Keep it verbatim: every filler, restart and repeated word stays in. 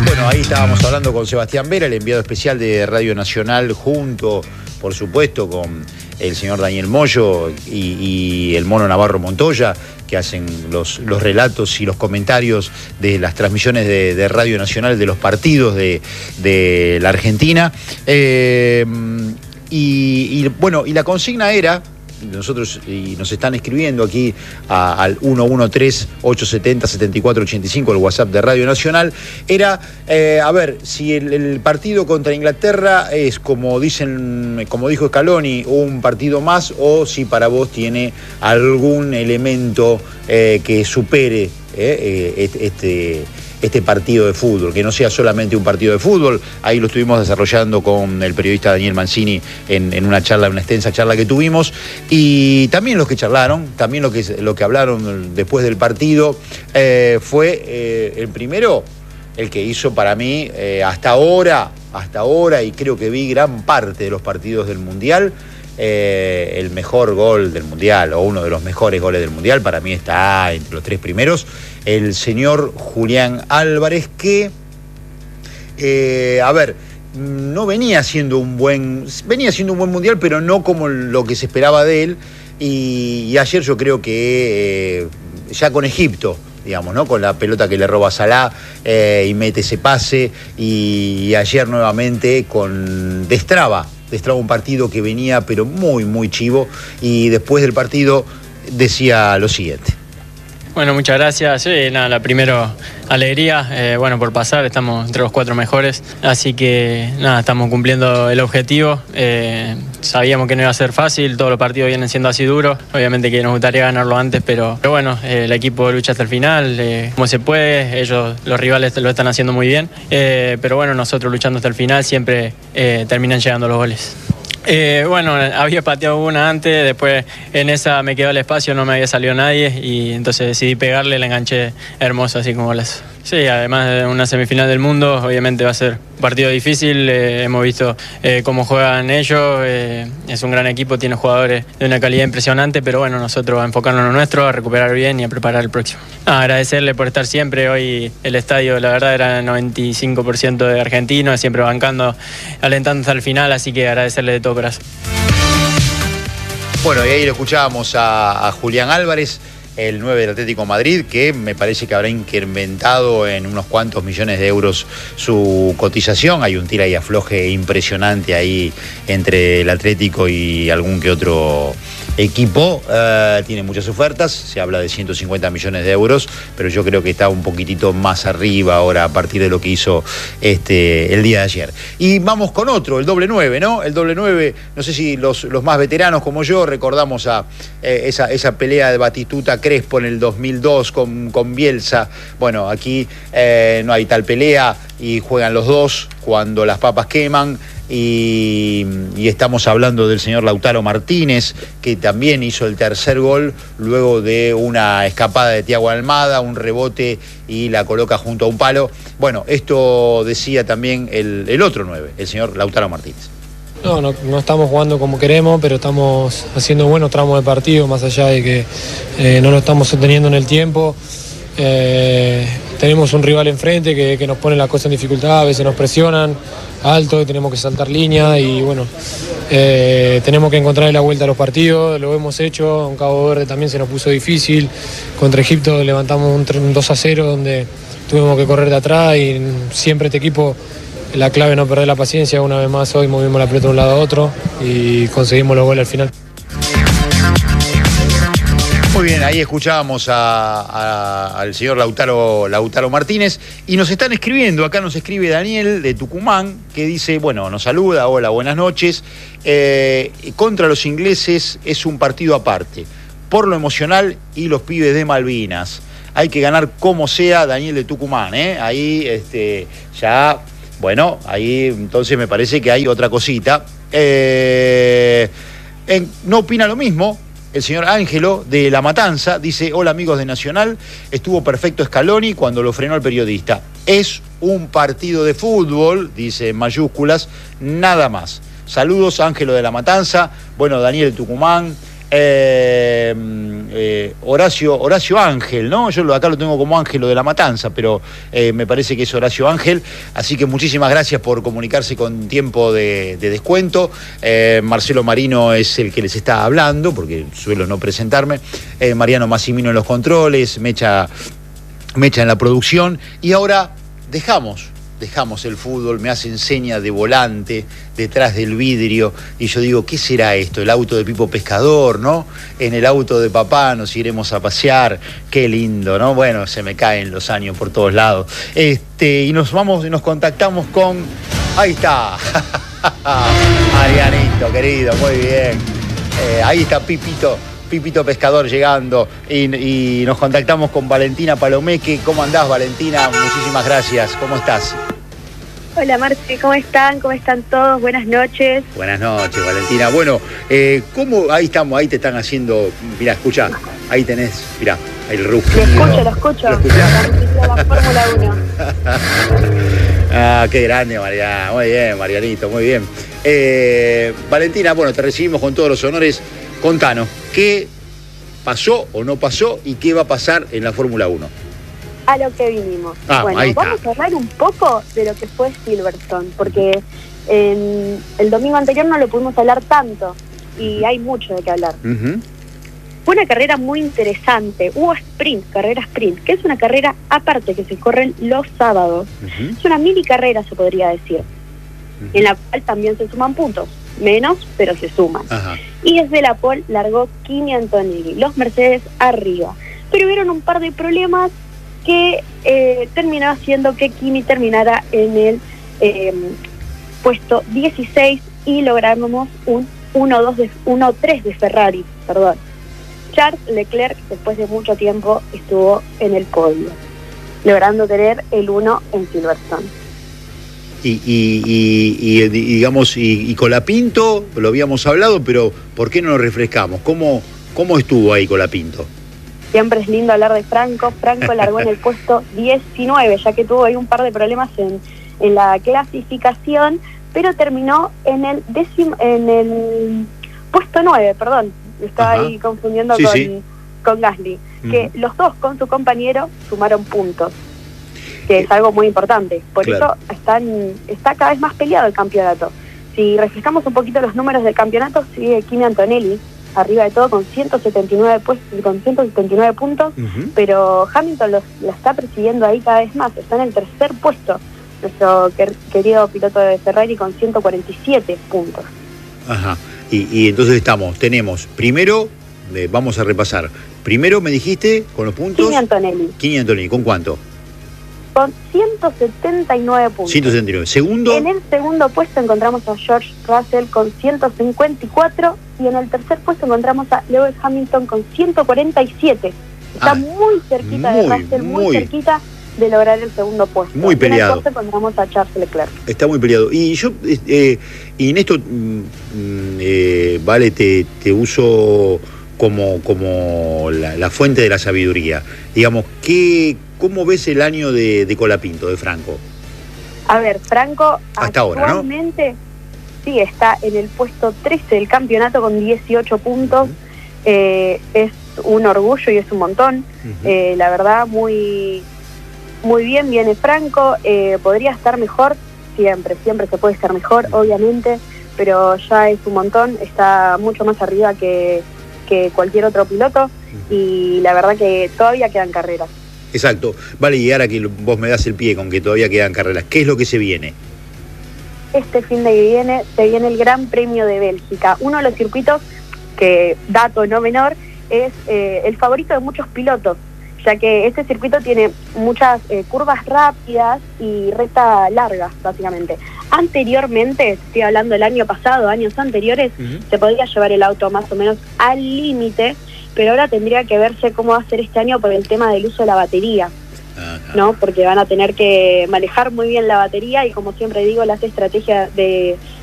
Bueno, ahí estábamos hablando con Sebastián Vera, el enviado especial de Radio Nacional, junto, por supuesto, con el señor Daniel Moyo y, y el Mono Navarro Montoya, que hacen los, los relatos y los comentarios de las transmisiones de, de Radio Nacional de los partidos de, de la Argentina. Eh, y, y bueno, y la consigna era... Nosotros, y nos están escribiendo aquí a, al uno uno tres, ocho siete cero, siete cuatro ocho cinco, el WhatsApp de Radio Nacional, era, eh, a ver, si el, el partido contra Inglaterra es, como dicen, como dijo Scaloni, un partido más, o si para vos tiene algún elemento eh, que supere eh, eh, este... este partido de fútbol, que no sea solamente un partido de fútbol. Ahí lo estuvimos desarrollando con el periodista Daniel Mancini en, en una charla, una extensa charla que tuvimos, y también los que charlaron, también lo que, lo que hablaron después del partido, eh, fue eh, el primero, el que hizo para mí eh, hasta ahora, hasta ahora, y creo que vi gran parte de los partidos del Mundial, Eh, el mejor gol del Mundial, o uno de los mejores goles del Mundial, para mí está entre los tres primeros, el señor Julián Álvarez, que, eh, a ver, no venía siendo un buen, venía siendo un buen Mundial, pero no como lo que se esperaba de él, y, y ayer yo creo que eh, ya con Egipto, digamos, ¿no? Con la pelota que le roba a Salah eh, y mete ese pase, y, y ayer nuevamente con Destraba, Destraba un partido que venía pero muy, muy chivo, y después del partido decía lo siguiente. Bueno, muchas gracias. Sí, nada, la primero, alegría, eh, bueno, por pasar, estamos entre los cuatro mejores, así que nada, estamos cumpliendo el objetivo. Eh, sabíamos que no iba a ser fácil, todos los partidos vienen siendo así duros, obviamente que nos gustaría ganarlo antes, pero, pero bueno, eh, el equipo lucha hasta el final, eh, como se puede, ellos, los rivales lo están haciendo muy bien, eh, pero bueno, nosotros luchando hasta el final siempre eh, terminan llegando los goles. Eh, bueno, había pateado una antes, después en esa me quedó el espacio, no me había salido nadie, y entonces decidí pegarle, la enganché hermoso, así como las. Sí, además de una semifinal del mundo, obviamente va a ser un partido difícil, eh, hemos visto eh, cómo juegan ellos, eh, es un gran equipo, tiene jugadores de una calidad impresionante, pero bueno, nosotros a enfocarnos en lo nuestro, a recuperar bien y a preparar el próximo. Ah, agradecerle por estar siempre, hoy el estadio la verdad era noventa y cinco por ciento de argentinos, siempre bancando, alentando hasta el final, así que agradecerle de todo corazón. Bueno, y ahí lo escuchábamos a, a Julián Álvarez, el nueve del Atlético Madrid, que me parece que habrá incrementado en unos cuantos millones de euros su cotización. Hay un tira y afloje impresionante ahí entre el Atlético y algún que otro equipo. Uh, tiene muchas ofertas, se habla de ciento cincuenta millones de euros, pero yo creo que está un poquitito más arriba ahora a partir de lo que hizo este, el día de ayer. Y vamos con otro, el doble nueve, ¿no? El doble nueve, no sé si los, los más veteranos como yo recordamos a eh, esa, esa pelea de Batistuta Crespo en el dos mil dos con, con Bielsa. Bueno, aquí eh, no hay tal pelea y juegan los dos cuando las papas queman. Y, y estamos hablando del señor Lautaro Martínez, que también hizo el tercer gol luego de una escapada de Thiago Almada, un rebote y la coloca junto a un palo. Bueno, esto decía también el, el otro nueve, el señor Lautaro Martínez. No, no, no estamos jugando como queremos, pero estamos haciendo buenos tramos de partido, más allá de que eh, no lo estamos sosteniendo en el tiempo. Eh, tenemos un rival enfrente que, que nos pone la cosa en dificultad, a veces nos presionan alto y tenemos que saltar línea, y bueno, eh, tenemos que encontrar la vuelta a los partidos, lo hemos hecho. En Cabo Verde también se nos puso difícil, contra Egipto levantamos un dos a cero donde tuvimos que correr de atrás, y siempre este equipo, la clave es no perder la paciencia. Una vez más hoy movimos la pelota de un lado a otro y conseguimos los goles al final. Muy bien, ahí escuchábamos a, a, al señor Lautaro, Lautaro Martínez, y nos están escribiendo, acá nos escribe Daniel de Tucumán, que dice, bueno, nos saluda, hola, buenas noches, eh, contra los ingleses es un partido aparte, por lo emocional y los pibes de Malvinas, hay que ganar como sea. Daniel de Tucumán, ¿eh? Ahí este, ya, bueno, ahí entonces me parece que hay otra cosita. Eh, en, no opina lo mismo el señor Ángelo de La Matanza, dice, hola amigos de Nacional, estuvo perfecto Scaloni cuando lo frenó el periodista. Es un partido de fútbol, dice en mayúsculas, nada más. Saludos, Ángelo de La Matanza. Bueno, Daniel de Tucumán, eh, eh, Horacio, Horacio Ángel, ¿no? Yo lo, acá lo tengo como Ángelo de la Matanza, pero eh, me parece que es Horacio Ángel, así que muchísimas gracias por comunicarse con tiempo de, de descuento. Eh, Marcelo Marino es el que les está hablando, porque suelo no presentarme, eh, Mariano Massimino en los controles, Mecha, Mecha en la producción, y ahora dejamos... Dejamos el fútbol, me hacen seña de volante detrás del vidrio y yo digo, ¿qué será esto? El auto de Pipo Pescador, ¿no? En el auto de papá nos iremos a pasear, qué lindo, ¿no? Bueno, se me caen los años por todos lados. Este, y nos vamos y nos contactamos con... Ahí está, Marianito, querido, muy bien. Eh, ahí está Pipito. Pipito Pescador llegando y, y nos contactamos con Valentina Palomeque. ¿Cómo andás, Valentina? Muchísimas gracias. ¿Cómo estás? Hola, Marce, ¿cómo están? ¿Cómo están todos? Buenas noches. Buenas noches, Valentina. Bueno, eh, ¿cómo? Ahí estamos, ahí te están haciendo... Mirá, escuchá, ahí tenés, mirá, ahí el rugido. Lo escucho, lo escucho. ¿Lo escuchás? La, la Fórmula uno. Ah, qué grande, Mariana. Muy bien, Marianito, muy bien. Eh, Valentina, bueno, te recibimos con todos los honores. Contanos, ¿qué pasó o no pasó y qué va a pasar en la Fórmula uno? A lo que vinimos. Ah, bueno, ahí vamos está. a hablar un poco de lo que fue Silverstone, porque en el domingo anterior no lo pudimos hablar tanto y uh-huh. hay mucho de qué hablar. Uh-huh. Fue una carrera muy interesante. Hubo sprint, carrera sprint, que es una carrera aparte que se corren los sábados. Uh-huh. Es una mini carrera, se podría decir, uh-huh. en la cual también se suman puntos. Menos, pero se suman. Ajá. Y desde la pole largó Kimi Antonelli, los Mercedes arriba. Pero hubieron un par de problemas que eh, terminó haciendo que Kimi terminara en el eh, puesto dieciséis y logramos un uno tres de Ferrari, perdón. Charles Leclerc, después de mucho tiempo, estuvo en el podio, logrando tener el uno en Silverstone. Y, y, y, y digamos, y, y Colapinto, lo habíamos hablado, pero ¿por qué no lo refrescamos? ¿Cómo, cómo estuvo ahí Colapinto? Siempre es lindo hablar de Franco. Franco largó en el puesto diecinueve, ya que tuvo ahí un par de problemas en, en la clasificación, pero terminó en el décimo, en el puesto nueve, perdón, estaba Ajá. ahí confundiendo sí, con, sí. con Gasly, uh-huh. que los dos con su compañero sumaron puntos, que es algo muy importante. Por claro. eso están, está cada vez más peleado el campeonato. Si refrescamos un poquito los números del campeonato, sigue Kimi Antonelli arriba de todo con ciento setenta y nueve, pues, con ciento setenta y nueve puntos, uh-huh. pero Hamilton los, la está persiguiendo ahí cada vez más. Está en el tercer puesto, nuestro quer, querido piloto de Ferrari con ciento cuarenta y siete puntos. Ajá, y, y entonces estamos, tenemos, primero, eh, vamos a repasar, primero me dijiste, con los puntos... Kimi Antonelli. Kimi Antonelli, ¿con cuánto? Con ciento setenta y nueve puntos. ciento setenta y nueve. Segundo. En el segundo puesto encontramos a George Russell con ciento cincuenta y cuatro y en el tercer puesto encontramos a Lewis Hamilton con ciento cuarenta y siete. Está ah, muy cerquita muy, de Russell, muy, muy cerquita de lograr el segundo puesto. Muy peleado. En el puesto encontramos a Charles Leclerc. Está muy peleado. Y yo, eh, y en esto, eh, vale, te, te uso como, como la, la fuente de la sabiduría. Digamos, ¿qué, ¿cómo ves el año de, de Colapinto, de Franco? A ver, Franco hasta actualmente ahora, ¿no? sí está en el puesto trece del campeonato con dieciocho puntos. Uh-huh. eh, es un orgullo y es un montón. Uh-huh. eh, la verdad, muy, muy bien viene Franco. Eh, podría estar mejor, siempre, siempre se puede estar mejor, uh-huh. obviamente, pero ya es un montón. Está mucho más arriba que... que cualquier otro piloto y la verdad que todavía quedan carreras. Exacto. Vale, y ahora que vos me das el pie con que todavía quedan carreras, ¿qué es lo que se viene? Este fin de viene, se viene el Gran Premio de Bélgica. Uno de los circuitos que, dato no menor, es eh, el favorito de muchos pilotos, ya que este circuito tiene muchas eh, curvas rápidas y recta largas, básicamente. Anteriormente, estoy hablando del año pasado, años anteriores, uh-huh. se podía llevar el auto más o menos al límite, pero ahora tendría que verse cómo va a ser este año por el tema del uso de la batería, uh-huh. ¿no? Porque van a tener que manejar muy bien la batería y, como siempre digo, las estrategias de